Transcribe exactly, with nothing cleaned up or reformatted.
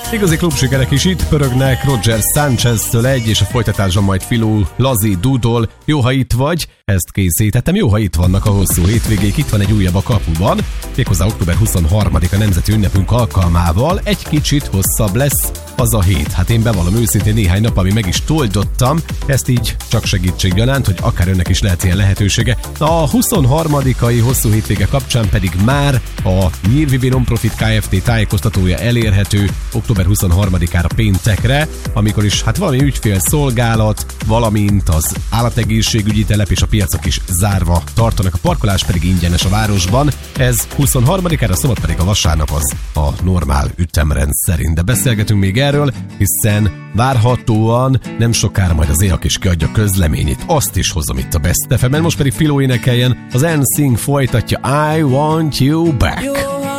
Igazi klubsikerek is itt pörögnek, Roger Sanchez-től egy, és a folytatásban majd Filó Lazi Dúdól. Jó, ha itt vagy, ezt készítettem, jó, ha itt vannak a hosszú hétvégék, itt van egy újabb a kapuban, méghozzá október huszonharmadika nemzeti ünnepünk alkalmával, egy kicsit hosszabb lesz az a hét. Hát én bevallom őszintén, néhány nap, ami meg is toldottam, ezt így csak segítség gyanánt, hogy akár önnek is lehet ilyen lehetősége. A huszonharmadikai hosszú hétvége kapcsán pedig már a Nyírvivi Nonprofit Kft. Tájékoztatója elérhető október huszonharmadikára péntekre, amikor is hát valami ügyfélszolgálat, valamint az állategészségügyi telep és a piacok is zárva tartanak, a parkolás pedig ingyenes a városban. Ez huszonharmadikára, szombat pedig a vasárnap az a normál ütemrend szerint. De beszélgetünk még erről, hiszen várhatóan nem sokára majd az éhak is kiadja közleményét. Azt is hozom itt a Best ef emen, most pedig Filó énekeljen, az en sync folytatja I Want You Back.